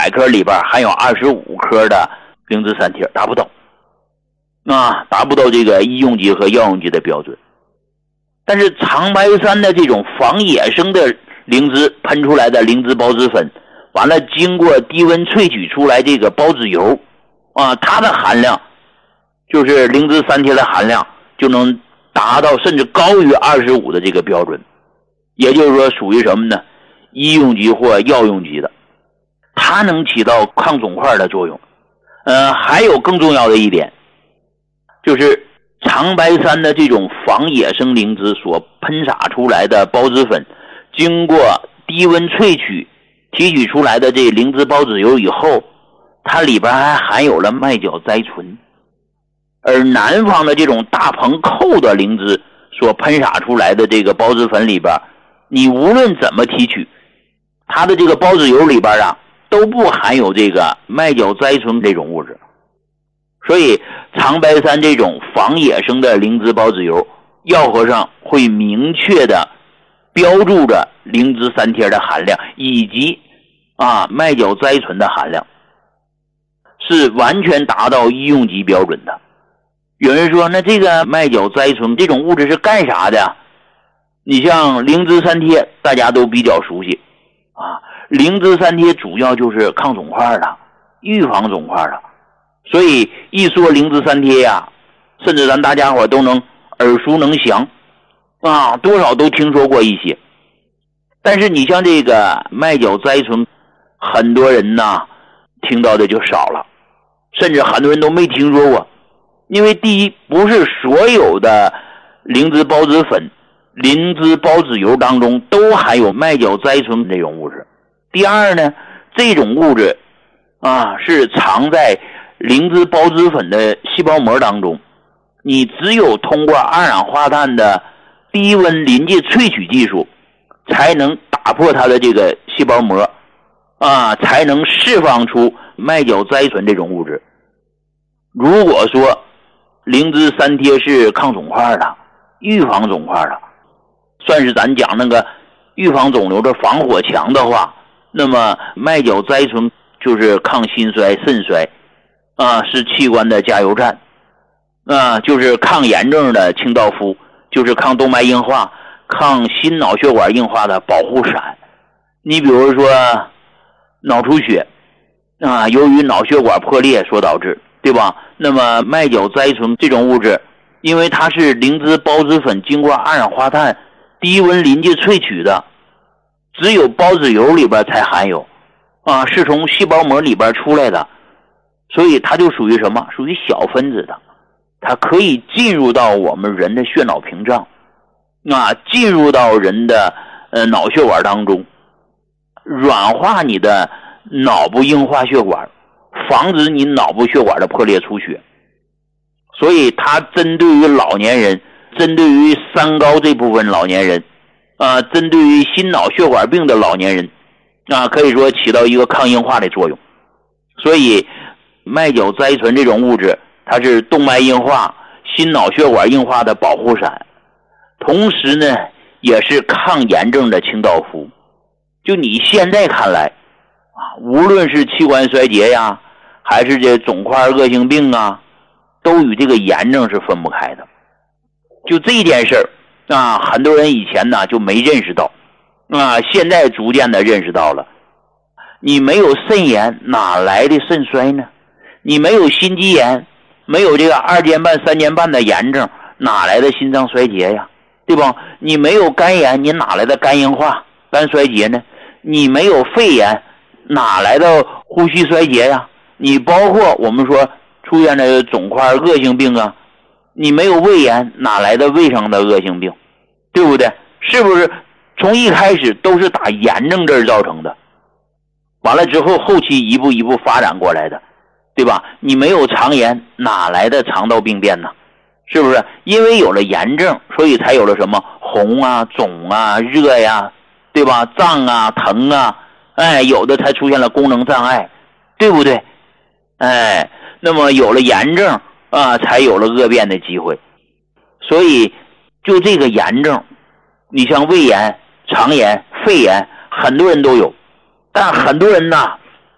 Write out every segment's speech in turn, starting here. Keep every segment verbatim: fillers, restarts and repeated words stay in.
百克里边含有二十五克的灵芝三萜，达不到啊，达不到这个医用级和药用级的标准。但是长白山的这种仿野生的灵芝喷出来的灵芝孢子粉，完了经过低温萃取出来这个孢子油啊，它的含量就是灵芝三萜的含量就能达到甚至高于二十五的这个标准，也就是说属于什么呢？医用级或药用级的，它能起到抗肿块的作用。呃，还有更重要的一点，就是长白山的这种仿野生灵芝所喷洒出来的孢子粉，经过低温萃取提取出来的这灵芝孢子油以后，它里边还含有了麦角甾醇。而南方的这种大棚扣的灵芝所喷洒出来的这个孢子粉里边，你无论怎么提取，它的这个孢子油里边啊都不含有这个麦角甾醇这种物质。所以长白山这种仿野生的灵芝孢子油，药盒上会明确的标注着灵芝三萜的含量以及啊麦角甾醇的含量，是完全达到医用级标准的。有人说，那这个麦角甾醇这种物质是干啥的？你像灵芝三萜大家都比较熟悉啊，灵芝三萜主要就是抗肿块的，预防肿块的。所以一说灵芝三萜呀，甚至咱大家伙都能耳熟能详啊，多少都听说过一些。但是你像这个麦角甾醇，很多人呢听到的就少了，甚至很多人都没听说过。因为第一，不是所有的灵芝孢子粉、灵芝孢子油当中都含有麦角甾醇这种物质。第二呢，这种物质啊是藏在灵芝孢子粉的细胞膜当中，你只有通过二氧化碳的低温临界萃取技术，才能打破它的这个细胞膜啊，才能释放出麦角甾醇这种物质。如果说灵芝三萜是抗肿块的，预防肿块的，算是咱讲那个预防肿瘤的防火墙的话，那么麦角甾醇就是抗心衰肾衰啊，是器官的加油站啊，就是抗炎症的清道夫，就是抗动脉硬化、抗心脑血管硬化的保护伞。你比如说脑出血啊，由于脑血管破裂所导致，对吧？那么麦角甾醇这种物质，因为它是灵芝孢子粉经过二氧化碳低温临界萃取的，只有孢子油里边才含有啊，是从细胞膜里边出来的，所以它就属于什么？属于小分子的，它可以进入到我们人的血脑屏障啊，进入到人的呃脑血管当中，软化你的脑部硬化血管，防止你脑部血管的破裂出血。所以它针对于老年人，针对于三高这部分老年人啊，针对于心脑血管病的老年人啊，可以说起到一个抗硬化的作用。所以麦角甾醇这种物质，它是动脉硬化、心脑血管硬化的保护伞，同时呢也是抗炎症的清道夫。就你现在看来啊，无论是器官衰竭呀，还是这肿块恶性病啊，都与这个炎症是分不开的。就这一件事儿啊，很多人以前呢就没认识到啊，现在逐渐的认识到了。你没有肾炎，哪来的肾衰呢？你没有心肌炎，没有这个二尖瓣三尖瓣的炎症，哪来的心脏衰竭呀？对吧？你没有肝炎，你哪来的肝硬化、肝衰竭呢？你没有肺炎，哪来的呼吸衰竭呀？你包括我们说出现的肿块恶性病啊，你没有胃炎，哪来的胃上的恶性病？对不对？是不是从一开始都是打炎症这儿造成的，完了之后后期一步一步发展过来的，对吧？你没有肠炎，哪来的肠道病变呢？是不是因为有了炎症，所以才有了什么红啊、肿啊、热呀，对吧？胀啊、疼啊，哎，有的才出现了功能障碍，对不对？哎，那么有了炎症啊，才有了恶变的机会。所以就这个炎症，你像胃炎、肠炎、肺炎，很多人都有，但很多人呢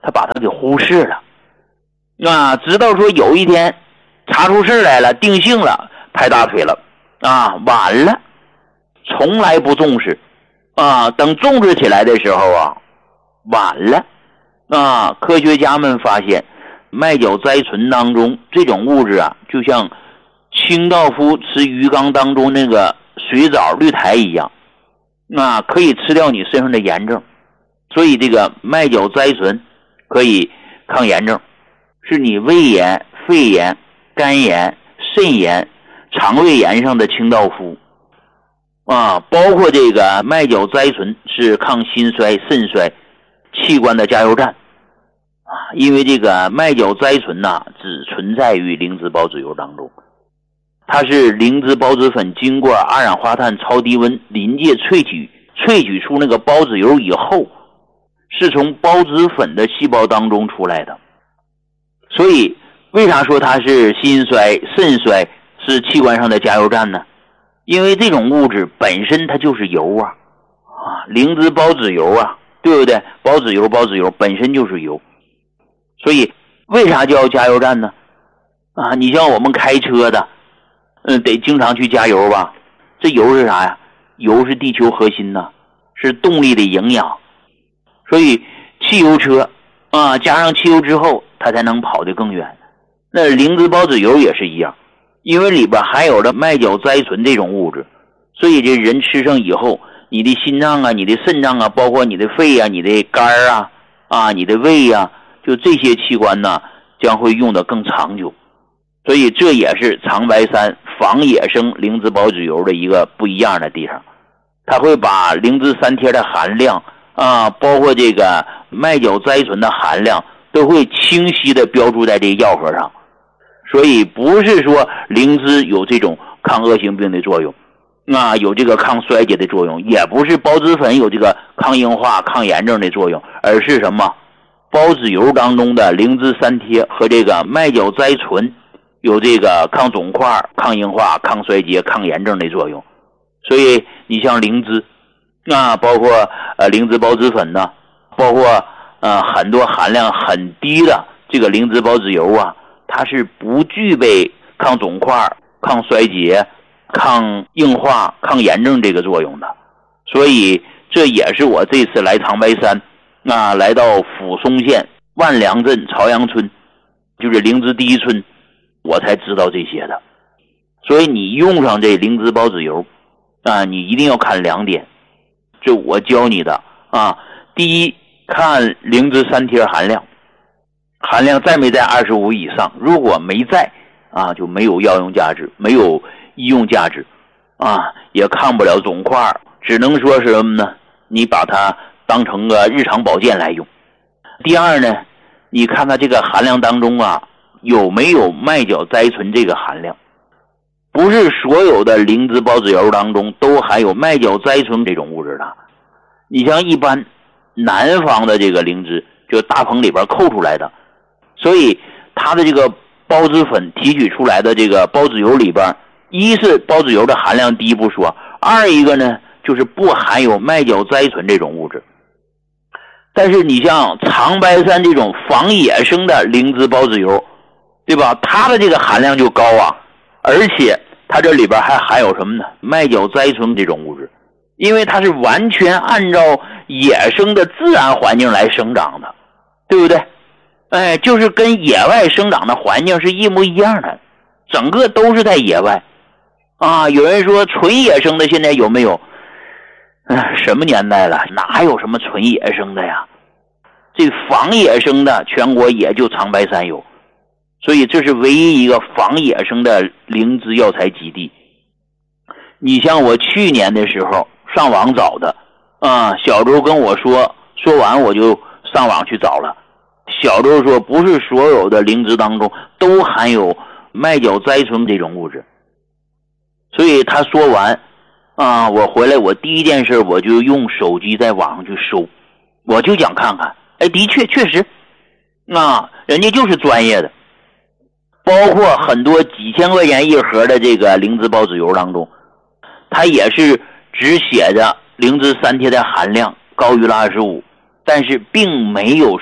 他把它给忽视了啊，直到说有一天查出事来了，定性了，拍大腿了啊，晚了，从来不重视啊，等重视起来的时候啊，晚了啊。科学家们发现麦角甾醇当中这种物质啊，就像清道夫吃鱼缸当中那个水藻绿苔一样啊，可以吃掉你身上的炎症。所以这个麦角甾醇可以抗炎症，是你胃炎、肺炎、肝炎、肾炎、肠胃炎上的清道夫啊，包括这个麦角甾醇是抗心衰、肾衰、器官的加油站啊，因为这个麦角甾醇呐、啊，只存在于灵芝孢子油当中，它是灵芝孢子粉经过二氧化碳超低温临界萃取，萃取出那个孢子油以后，是从孢子粉的细胞当中出来的。所以为啥说它是心衰、肾衰，是器官上的加油站呢？因为这种物质本身它就是油啊，啊，灵芝孢子油啊，对不对？孢子油、孢子油本身就是油，所以为啥叫加油站呢？啊，你像我们开车的，嗯，得经常去加油吧？这油是啥呀？油是地球核心呐，是动力的营养。所以汽油车啊，加上汽油之后，它才能跑得更远。那灵芝孢子油也是一样，因为里边含有了麦角甾醇这种物质，所以这人吃上以后，你的心脏啊、你的肾脏啊，包括你的肺啊、你的肝啊、啊、你的胃啊，就这些器官呢，将会用得更长久。所以这也是长白山仿野生灵芝孢子油的一个不一样的地方，它会把灵芝三贴的含量啊，包括这个麦角甾醇的含量都会清晰的标注在这个药盒上。所以不是说灵芝有这种抗恶性病的作用啊，有这个抗衰竭的作用，也不是孢子粉有这个抗硬化、抗炎症的作用，而是什么？孢子油当中的灵芝三贴和这个麦角甾醇有这个抗肿块、抗硬化、抗衰竭、抗炎症的作用。所以你像灵芝啊，包括呃灵芝孢子粉呢，包括呃很多含量很低的这个灵芝孢子油啊，它是不具备抗肿块、抗衰竭、抗硬化、抗炎症这个作用的。所以这也是我这次来长白山啊，来到抚松县万良镇朝阳村，就是灵芝第一村，我才知道这些的。所以你用上这灵芝孢子油啊，你一定要看两点，这我教你的啊。第一，看灵芝三贴含量，含量在没在二十五以上，如果没在啊，就没有药用价值，没有医用价值啊，也抗不了肿块，只能说是什么呢？你把它当成个日常保健来用。第二呢，你看它这个含量当中啊，有没有麦角甾醇这个含量？不是所有的灵芝孢子油当中都含有麦角甾醇这种物质的。你像一般南方的这个灵芝，就大棚里边扣出来的，所以它的这个孢子粉提取出来的这个孢子油里边，一是孢子油的含量低不说，二一个呢就是不含有麦角甾醇这种物质。但是你像长白山这种仿野生的灵芝孢子油，对吧？它的这个含量就高啊，而且它这里边还含有什么呢？麦角甾醇这种物质，因为它是完全按照野生的自然环境来生长的，对不对？哎，就是跟野外生长的环境是一模一样的，整个都是在野外啊。有人说纯野生的现在有没有？哎，什么年代了，哪有什么纯野生的呀？这仿野生的全国也就长白山有，所以这是唯一一个仿野生的灵芝药材基地。你像我去年的时候上网找的啊，小周跟我说，说完我就上网去找了。小周说不是所有的灵芝当中都含有麦角甾醇这种物质，所以他说完啊，我回来我第一件事我就用手机在网上去搜，我就想看看，哎，的确确实啊，人家就是专业的，包括很多几千块钱一盒的这个灵芝孢子油当中，它也是只写着灵芝三贴的含量高于了二十五，但是并没有说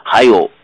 还有